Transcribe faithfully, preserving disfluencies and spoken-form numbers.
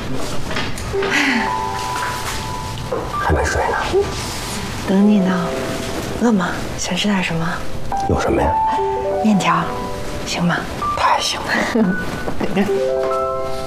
还没睡呢。 等你呢。饿吗？想吃点什么？ 有什么呀？ 面条，行吗？ 太行了。